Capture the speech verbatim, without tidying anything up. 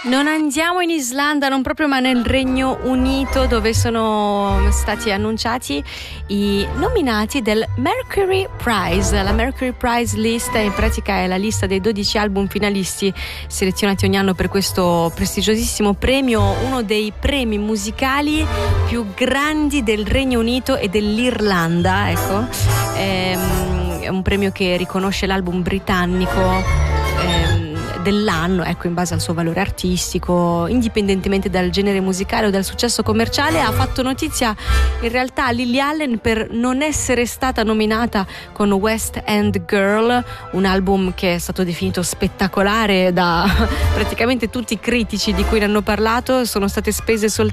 Non andiamo in Islanda, non proprio, ma nel Regno Unito, dove sono stati annunciati i nominati del Mercury Prize. La Mercury Prize List in pratica è la lista dei dodici album finalisti selezionati ogni anno per questo prestigiosissimo premio, uno dei premi musicali più grandi del Regno Unito e dell'Irlanda, ecco. È un premio che riconosce l'album britannico ehm, dell'anno, ecco, in base al suo valore artistico, indipendentemente dal genere musicale o dal successo commerciale. Ha fatto notizia in realtà Lily Allen per non essere stata nominata con West End Girl, un album che è stato definito spettacolare da praticamente tutti i critici di cui ne hanno parlato. Sono state spese soltanto